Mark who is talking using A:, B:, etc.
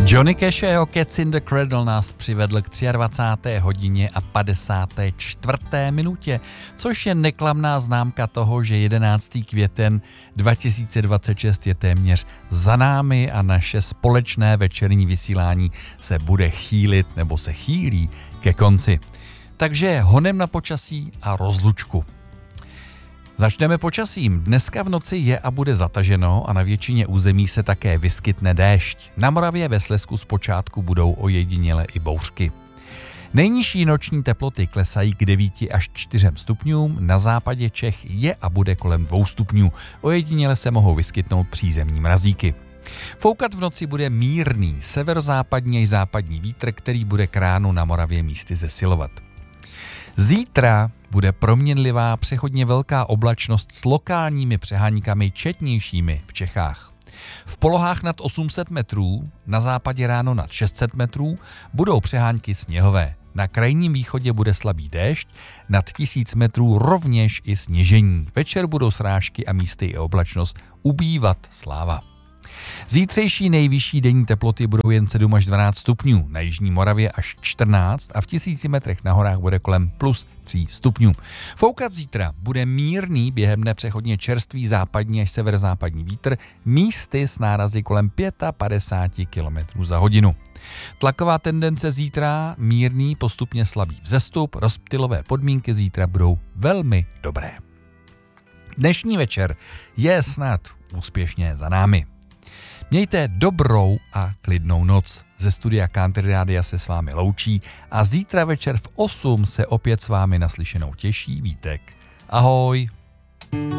A: Johnny Cash a jeho Cats in the Cradle nás přivedl k 23. hodině a 54. minutě, což je neklamná známka toho, že 11. květen 2026 je téměř za námi a naše společné večerní vysílání se bude chýlit nebo se chýlí ke konci. Takže honem na počasí a rozlučku. Začneme počasím. Dneska v noci je a bude zataženo a na většině území se také vyskytne déšť. Na Moravě ve Slezsku zpočátku budou ojediněle i bouřky. Nejnižší noční teploty klesají k 9 až 4 stupňům, na západě Čech je a bude kolem 2 stupňů. Ojediněle se mohou vyskytnout přízemní mrazíky. Foukat v noci bude mírný severozápadní až západní vítr, který bude k ránu na Moravě místy zesilovat. Zítra bude proměnlivá přechodně velká oblačnost s lokálními přeháňkami četnějšími v Čechách. V polohách nad 800 metrů, na západě ráno nad 600 metrů, budou přehánky sněhové. Na krajním východě bude slabý déšť, nad 1000 metrů rovněž i sněžení. Večer budou srážky a místy i oblačnost ubývat, sláva. Zítřejší nejvyšší denní teploty budou jen 7 až 12 stupňů, na jižní Moravě až 14 a v 1000 metrech na horách bude kolem plus 3 stupňů. Foukat zítra bude mírný, během dne přechodně čerstvý západní až severozápadní vítr, místy s nárazy kolem 55 km za hodinu. Tlaková tendence zítra mírný, postupně slabý vzestup, rozptylové podmínky zítra budou velmi dobré. Dnešní večer je snad úspěšně za námi. Mějte dobrou a klidnou noc. Ze studia Country Rádia se s vámi loučí a zítra večer v 8 se opět s vámi naslyšenou těší Vítek. Ahoj!